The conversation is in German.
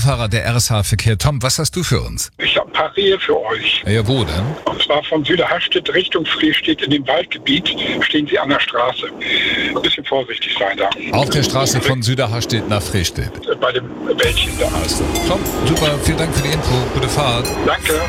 Autofahrer der RSH-Verkehr. Tom, was hast du für uns? Ich habe ein paar Rehe für euch. Ja, wo denn? Und zwar von Süderhastedt Richtung Frestedt in dem Waldgebiet stehen sie an der Straße. Ein bisschen vorsichtig sein da. Auf der Straße von Süderhastedt nach Frestedt. Bei dem Wäldchen da. Alles klar. Tom, super, vielen Dank für die Info. Gute Fahrt. Danke.